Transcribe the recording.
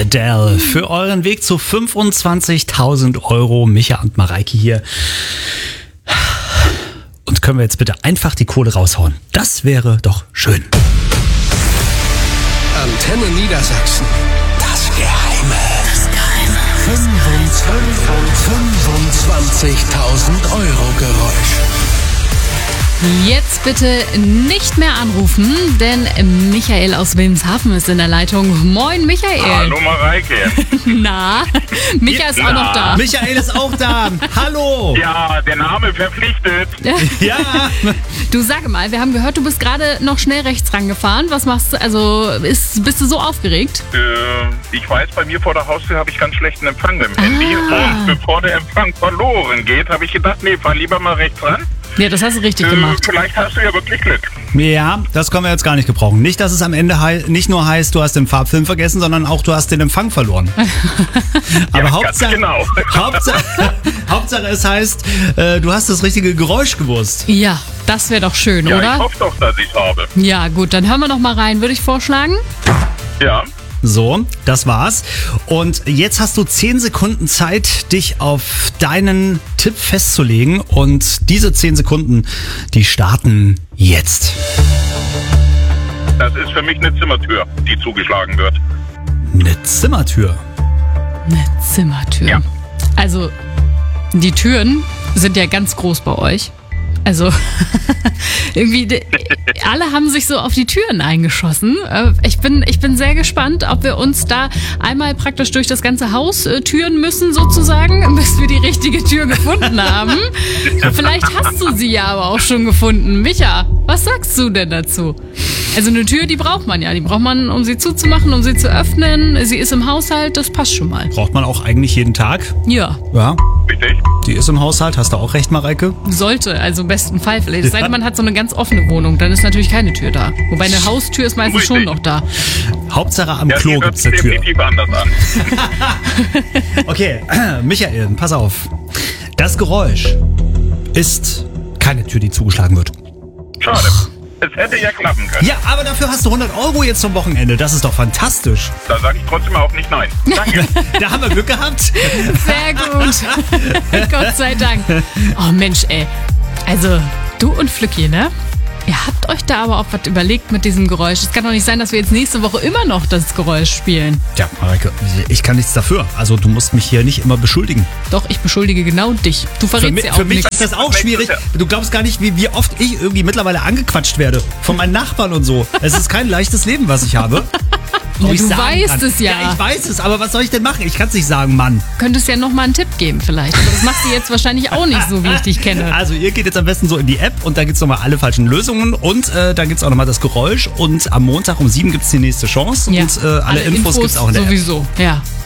Adele für euren Weg zu 25.000 Euro. Micha und Mareike hier. Und können wir jetzt bitte einfach die Kohle raushauen? Das wäre doch schön. Antenne Niedersachsen. Das Geheime. 25.000 Euro Geräusch. Jetzt bitte nicht mehr anrufen, denn Michael aus Wilhelmshaven ist in der Leitung. Moin, Michael. Hallo, Mareike. Na, Micha ist auch noch da. Michael ist auch da. Hallo. Ja, der Name verpflichtet. Ja. Du, sag mal, wir haben gehört, du bist gerade noch schnell rechts rangefahren. Was machst du? Also, bist du so aufgeregt? Ich weiß, bei mir vor der Haustür habe ich ganz schlechten Empfang mit dem Handy. Und bevor der Empfang verloren geht, habe ich gedacht, nee, fahr lieber mal rechts ran. Ja, das hast du richtig gemacht. Vielleicht hast du ja wirklich Glück. Ja, das können wir jetzt gar nicht gebrauchen. Nicht, dass es am Ende nicht nur heißt, du hast den Farbfilm vergessen, sondern auch, du hast den Empfang verloren. Aber Ja, Hauptsache, genau. Hauptsache es heißt, du hast das richtige Geräusch gewusst. Ja, das wäre doch schön, Ja, oder? ich hoffe doch, dass ich es habe. Ja, gut, dann hören wir noch mal rein, würde ich vorschlagen. Ja. So, das war's. Und jetzt hast du 10 Sekunden Zeit, dich auf deinen Tipp festzulegen. Und diese 10 Sekunden, die starten jetzt. Das ist für mich eine Zimmertür, die zugeschlagen wird. Eine Zimmertür. Eine Zimmertür. Ja. Also, die Türen sind ja ganz groß bei euch. Also, irgendwie, alle haben sich so auf die Türen eingeschossen. Ich bin sehr gespannt, ob wir uns da einmal praktisch durch das ganze Haus türen müssen, sozusagen, bis wir die richtige Tür gefunden haben. Vielleicht hast du sie ja aber auch schon gefunden. Micha, was sagst du denn dazu? Also eine Tür, die braucht man ja. Die braucht man, um sie zuzumachen, um sie zu öffnen. Sie ist im Haushalt, das passt schon mal. Braucht man auch eigentlich jeden Tag. Ja, Ja, Richtig? die ist im Haushalt. Hast du auch recht, Mareike? sollte, also im besten Fall vielleicht. Es sei denn, man hat so eine ganz offene Wohnung, dann ist natürlich keine Tür da. Wobei eine Haustür ist meistens schon noch da. Hauptsache am Ja, Klo die hört gibt's sich eine Tür. definitiv anders an. Okay, Michael, pass auf. Das Geräusch ist keine Tür, die zugeschlagen wird. Schade. Es hätte ja klappen können. Ja, aber dafür hast du 100 Euro jetzt zum Wochenende. Das ist doch fantastisch. Da sage ich trotzdem auch nicht nein. Danke. Da haben wir Glück gehabt. Sehr gut. Gott sei Dank. Oh Mensch, ey. Also, du und Flücki, ne? Ihr habt euch da aber auch was überlegt mit diesem Geräusch. Es kann doch nicht sein, dass wir jetzt nächste Woche immer noch das Geräusch spielen. Tja, Mareike, ich kann nichts dafür. Also du musst mich hier nicht immer beschuldigen. Doch, ich beschuldige genau dich. Du verrätst ja auch Für mich nichts. ist das auch schwierig. Du glaubst gar nicht, wie oft ich irgendwie mittlerweile angequatscht werde. Von meinen Nachbarn und so. Es ist kein leichtes Leben, was ich habe. Ja, Wo ich du sagen weißt kann. es ja. Ja, ich weiß es, aber was soll ich denn machen? Ich kann es nicht sagen, Mann. Könntest ja noch mal einen Tipp geben vielleicht. Aber das machst du jetzt wahrscheinlich auch nicht so, wie ich dich kenne. Also ihr geht jetzt am besten so in die App und da gibt's nochmal alle falschen Lösungen und da gibt's auch nochmal das Geräusch und am Montag um 7 gibt's die nächste Chance Ja, und alle Infos gibt's auch in der App. sowieso, ja.